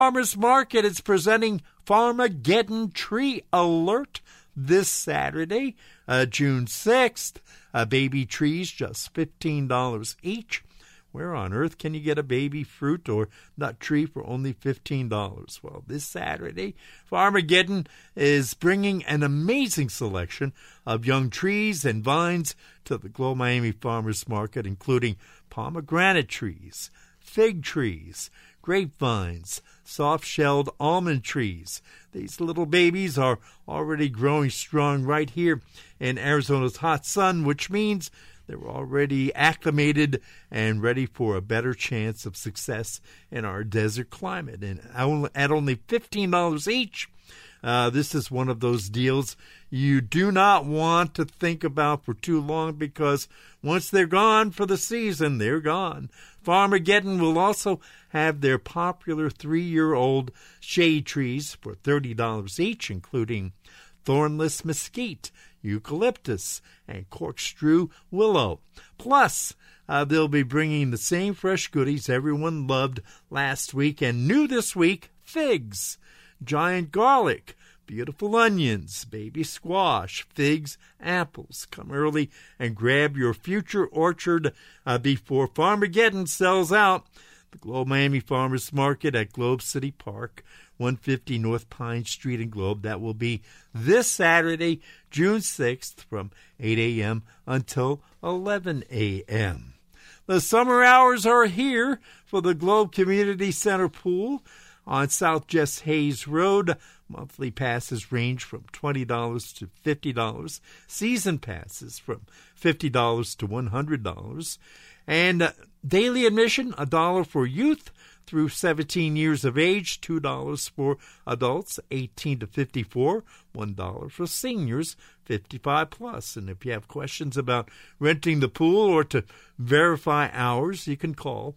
Farmers Market is presenting Farmageddon Tree Alert this Saturday, June 6th. Baby trees, just $15 each. Where on earth can you get a baby fruit or nut tree for only $15? Well, this Saturday, Farmageddon is bringing an amazing selection of young trees and vines to the Globe Miami Farmers Market, including pomegranate trees, fig trees, grapevines, soft-shelled almond trees. These little babies are already growing strong right here in Arizona's hot sun, which means they're already acclimated and ready for a better chance of success in our desert climate. And at only $15 each, this is one of those deals you do not want to think about for too long, because once they're gone for the season, they're gone. Farmageddon will also have their popular 3-year-old shade trees for $30 each, including thornless mesquite, eucalyptus, and corkscrew willow. Plus, they'll be bringing the same fresh goodies everyone loved last week and new this week: figs, giant garlic, beautiful onions, baby squash, figs, apples. Come early and grab your future orchard before Farmageddon sells out. The Globe Miami Farmers Market at Globe City Park, 150 North Pine Street in Globe. That will be this Saturday, June 6th, from 8 a.m. until 11 a.m. The summer hours are here for the Globe Community Center Pool on South Jess Hayes Road. Monthly passes range from $20 to $50. Season passes from $50 to $100. And daily admission, $1 for youth through 17 years of age, $2 for adults 18 to 54, $1 for seniors 55 plus. And if you have questions about renting the pool or to verify hours, you can call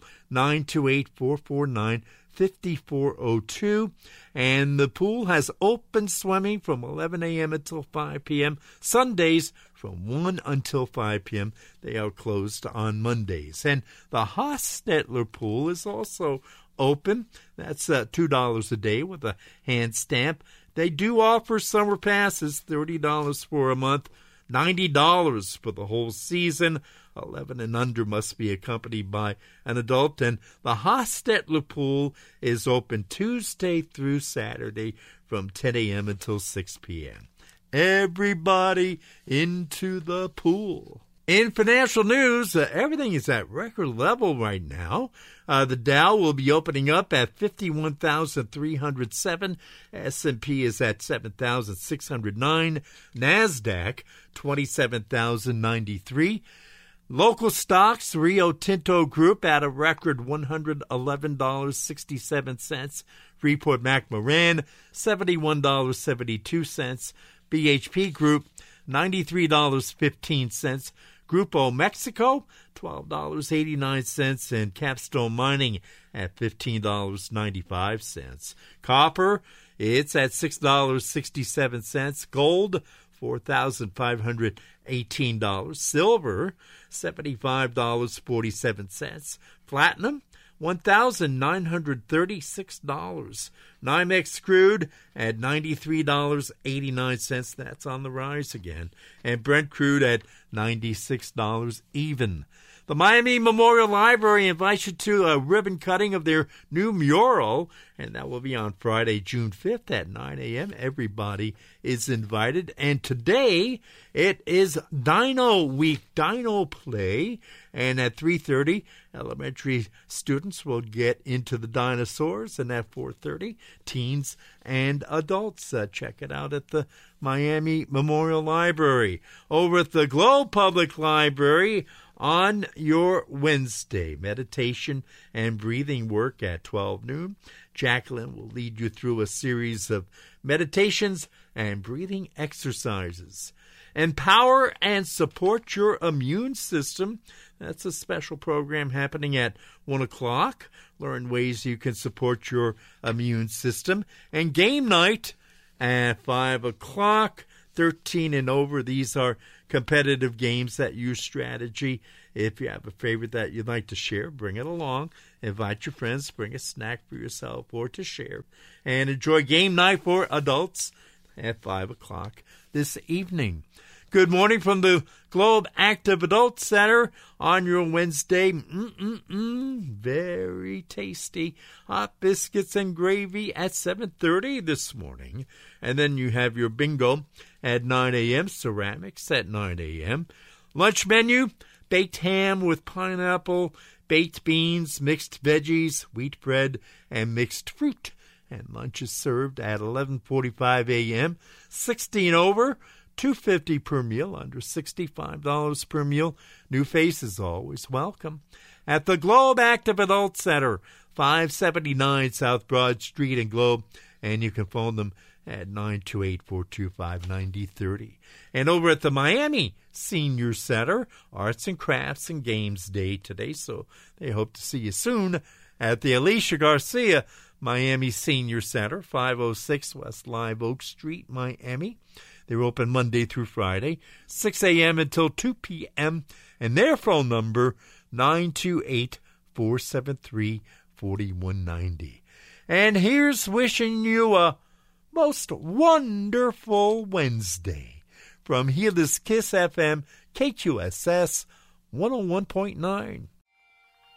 928-449-5402. And the pool has open swimming from 11 a.m. until 5 p.m. Sundays from 1 until 5 p.m. They are closed on Mondays. And the Hostetler pool is also open. That's $2 a day with a hand stamp. They do offer summer passes, $30 for a month, $90 for the whole season. 11 and under must be accompanied by an adult. And the Hostetler pool is open Tuesday through Saturday from 10 a.m. until 6 p.m. Everybody into the pool. In financial news, everything is at record level right now. The Dow will be opening up at 51,307. S&P is at 7,609. NASDAQ, 27,093. Local stocks, Rio Tinto Group at a record $111.67. Freeport-McMoRan, $71.72. BHP Group, $93.15. Grupo Mexico, $12.89, and Capstone Mining at $15.95. Copper, it's at $6.67. Gold, $4,518. Silver, $75.47. Platinum, $1,936. NYMEX crude at $93.89. That's on the rise again. And Brent crude at $96 even. The Miami Memorial Library invites you to a ribbon cutting of their new mural, and that will be on Friday, June 5th at 9 a.m. Everybody is invited. And today, it is Dino Week, Dino Play, and at 3:30, elementary students will get into the dinosaurs, and at 4:30, teens and adults. Check it out at the Miami Memorial Library. Over at the Globe Public Library, on your Wednesday, meditation and breathing work at 12 noon. Jacqueline will lead you through a series of meditations and breathing exercises. Empower and support your immune system. That's a special program happening at 1 o'clock. Learn ways you can support your immune system. And game night at 5 o'clock. 13 and over. These are competitive games that use strategy. If you have a favorite that you'd like to share, bring it along. Invite your friends, bring a snack for yourself or to share. And enjoy game night for adults at 5 o'clock this evening. Good morning from the Globe Active Adult Center on your Wednesday. Very tasty hot biscuits and gravy at 7:30 this morning. And then you have your bingo at 9 a.m., ceramics at 9 a.m. Lunch menu, baked ham with pineapple, baked beans, mixed veggies, wheat bread, and mixed fruit. And lunch is served at 11:45 a.m. 16 over. $2.50 per meal, under $65 per meal. New faces always welcome. At the Globe Active Adult Center, 579 South Broad Street in Globe, and you can phone them at 928-425-9030. And over at the Miami Senior Center, Arts and Crafts and Games Day today, so they hope to see you soon at the Alicia Garcia Miami Senior Center, 506 West Live Oak Street, Miami. They're open Monday through Friday, 6 a.m. until 2 p.m., and their phone number, 928-473-4190. And here's wishing you a most wonderful Wednesday from Healers Kiss FM, KQSS 101.9.